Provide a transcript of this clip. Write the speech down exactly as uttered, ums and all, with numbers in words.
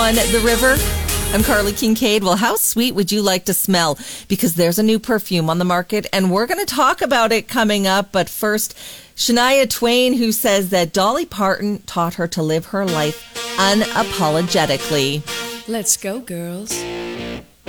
on the river. I'm Carly Kincaid. Well, how sweet would you like to smell? Because there's a new perfume on the market, and we're going to talk about it coming up. But first, Shania Twain, who says that Dolly Parton taught her to live her life unapologetically. Let's go, girls.